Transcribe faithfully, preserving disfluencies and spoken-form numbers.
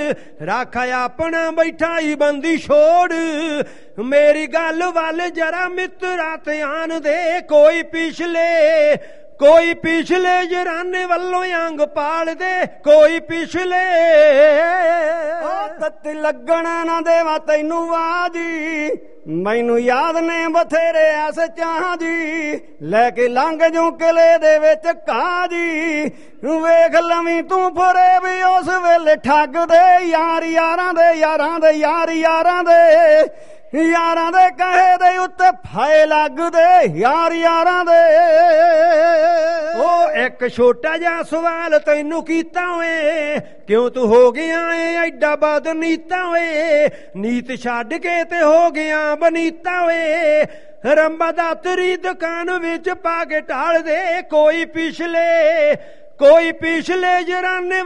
ਰੱਖ ਆਪਣਾ ਬੈਠਾ ਹੀ ਬੰਦੀ ਛੋੜ। ਮੇਰੀ ਗੱਲ ਵੱਲ ਜਰਾ ਮਿੱਤਰਾ ਧਿਆਨ ਦੇ, ਕੋਈ ਪਿਛਲੇ ਕੋਈ ਪਿਛਲੇ ਜਰਾਨੇ ਵੱਲੋਂ ਅੰਗ ਪਾਲ ਦੇ, ਕੋਈ ਪਿਛਲੇ ਤੱਤ ਲੱਗਣਾ ਨਾ ਦੇਵਾ ਤੈਨੂੰ ਵਾਜੀ, ਮੈਨੂੰ ਯਾਦ ਨੇ ਬਥੇਰੇ ਐਸ ਚਾਹ ਜੀ, ਲੈ ਕੇ ਲੰਘ ਜੂ ਕਿਲੇ ਦੇ ਵਿੱਚ ਕਾਜੀ, ਵੇਖ ਲਵੀਂ ਤੂੰ ਫਰੇ ਵੀ ਉਸ ਵੇਲੇ ਠੱਗਦੇ ਯਾਰ ਯਾਰਾਂ ਦੇ, ਯਾਰਾਂ ਦੇ ਯਾਰ ਯਾਰਾਂ ਦੇ, ਯਾਰਾਂ ਦੇ ਕਹੇ ਦੇ ਉੱਤੇ ਫਾਇ ਲੱਗਦੇ ਯਾਰ ਯਾਰਾਂ ਦੇ। ਉਹ ਇੱਕ ਛੋਟਾ ਜਿਹਾ ਸਵਾਲ ਤੈਨੂੰ ਕੀਤਾ ਓਏ, ਕਿਉਂ ਤੂੰ ਹੋ ਗਿਆ ਏ ਐਡਾ ਬਦਨੀਤਾ ਓਏ, ਨੀਤ ਛੱਡ ਕੇ ਤੇ ਹੋ ਗਿਆ ਬਨੀਤਾ ਓਏ, ਰੰਬਾ ਦਾ ਤੇਰੀ ਦੁਕਾਨ ਵਿੱਚ ਪਾ ਕੇ ਢਾਲ ਦੇ, ਕੋਈ ਪਿਛਲੇ ਕੋਈ ਪਿਛਲੇ ਜਰਾਨੇ